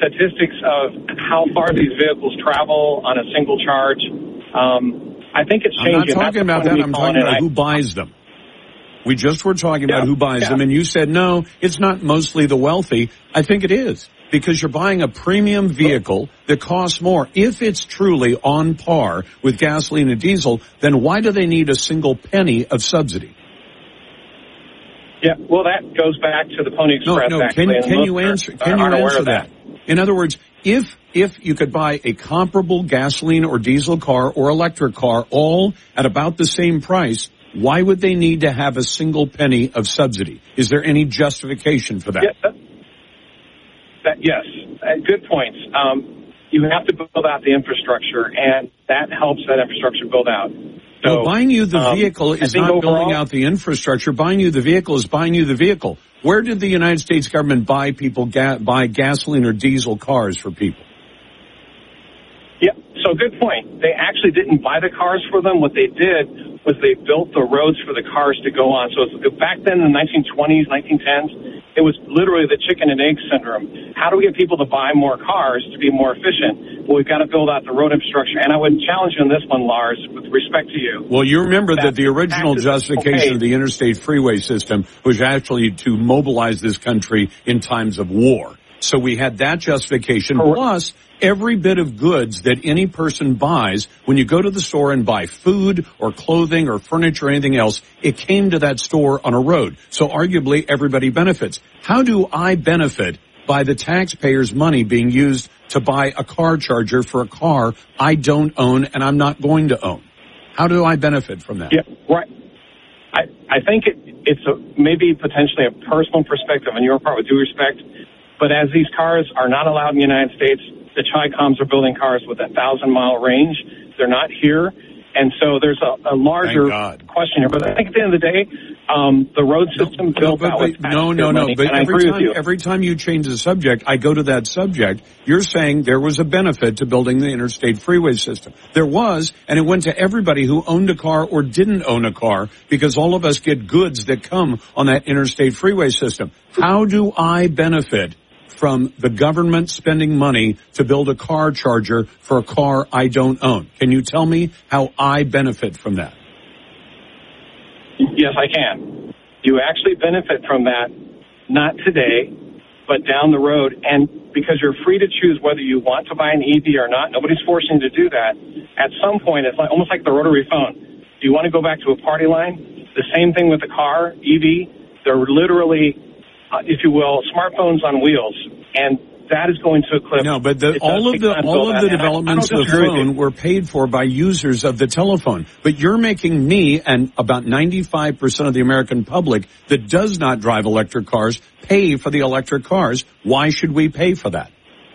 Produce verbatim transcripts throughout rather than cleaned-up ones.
statistics of how far these vehicles travel on a single charge. Um, I think it's changing. I'm not talking about that. I'm talking about who buys them. We just were talking yeah, about who buys yeah. them, and you said, no, it's not mostly the wealthy. I think it is, because you're buying a premium vehicle that costs more. If it's truly on par with gasoline and diesel, then why do they need a single penny of subsidy? Yeah, well, that goes back to the Pony Express. No, no, actually, can, and can most you are- answer, can you aren't aware answer of that? In other words, if if you could buy a comparable gasoline or diesel car or electric car all at about the same price, why would they need to have a single penny of subsidy? Is there any justification for that? Yeah, that, that, yes, uh, good points. Um, you have to build out the infrastructure, and that helps that infrastructure build out. So, well, buying you the um, vehicle is not overall, building out the infrastructure. Buying you the vehicle is buying you the vehicle. Where did the United States government buy people ga- buy gasoline or diesel cars for people? Yeah, so good point. They actually didn't buy the cars for them. What they did was they built the roads for the cars to go on. So it's, back then in the nineteen twenties, nineteen tens, it was literally the chicken and egg syndrome. How do we get people to buy more cars to be more efficient? Well, we've got to build out the road infrastructure. And I would challenge you on this one, Lars, with respect to you. Well, you remember that, that the original justification okay. of the interstate freeway system was actually to mobilize this country in times of war. So we had that justification, Correct. plus every bit of goods that any person buys, when you go to the store and buy food or clothing or furniture or anything else, it came to that store on a road. So arguably everybody benefits. How do I benefit by the taxpayers' money being used to buy a car charger for a car I don't own and I'm not going to own? How do I benefit from that? Yeah, right. I, I think it, it's a, maybe potentially a personal perspective on your part, with due respect. But as these cars are not allowed in the United States, the Chi-Coms are building cars with a thousand-mile range. They're not here. And so there's a, a larger question here. But I think at the end of the day, um, the road system no, built no, out but, with No, no, no. money, But and I every agree time, with you. every time you change the subject, I go to that subject. You're saying there was a benefit to building the interstate freeway system. There was, and it went to everybody who owned a car or didn't own a car, because all of us get goods that come on that interstate freeway system. How do I benefit from the government spending money to build a car charger for a car I don't own? Can you tell me how I benefit from that? Yes, I can. You actually benefit from that, not today, but down the road. And because you're free to choose whether you want to buy an E V or not, nobody's forcing you to do that. At some point, it's like, almost like the rotary phone. Do you want to go back to a party line? The same thing with the car, E V. They're literally, uh, if you will, smartphones on wheels. And that is going to eclipse. No, but the, all of the all of the developments of the phone were paid for by users of the telephone. But you're making me and about ninety-five percent of the American public that does not drive electric cars pay for the electric cars. Why should we pay for that?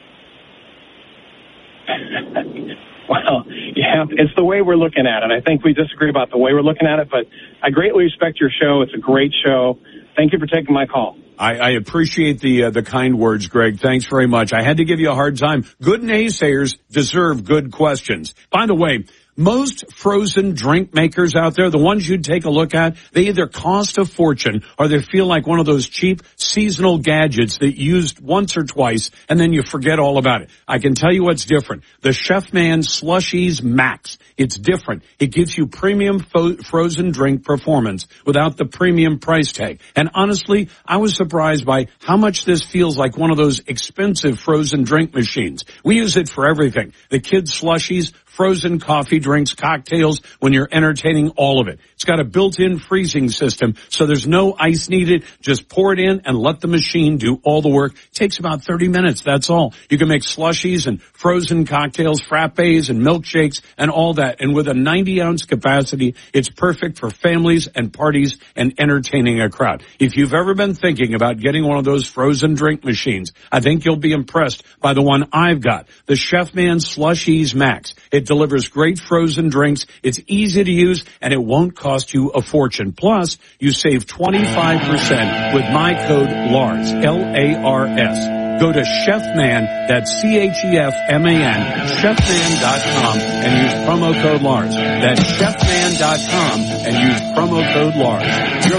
Well, yeah, it's the way we're looking at it. I think we disagree about the way we're looking at it, but I greatly respect your show. It's a great show. Thank you for taking my call. I, I appreciate the uh, the kind words, Greg. Thanks very much. I had to give you a hard time. Good naysayers deserve good questions. By the way, most frozen drink makers out there, the ones you'd take a look at, they either cost a fortune or they feel like one of those cheap seasonal gadgets that you used once or twice and then you forget all about it. I can tell you what's different. The Chefman Slushies Max. It's different. It gives you premium fo- frozen drink performance without the premium price tag. And honestly, I was surprised by how much this feels like one of those expensive frozen drink machines. We use it for everything. The kids' slushies, frozen coffee drinks, cocktails, when you're entertaining, all of it. It's got a built-in freezing system, so there's no ice needed. Just pour it in and let the machine do all the work. It takes about thirty minutes, that's all. You can make slushies and frozen cocktails, frappes and milkshakes and all that. And with a ninety ounce capacity, it's perfect for families and parties and entertaining a crowd. If you've ever been thinking about getting one of those frozen drink machines, I think you'll be impressed by the one I've got, the Chefman Slushies Max. It delivers great frozen drinks. It's easy to use, and it won't cost you a fortune. Plus, you save twenty-five percent with my code LARS, L A R S. Go to Chefman, that's C H E F M A N, chefman dot com, and use promo code LARS. That's chefman dot com and use promo code LARS. You're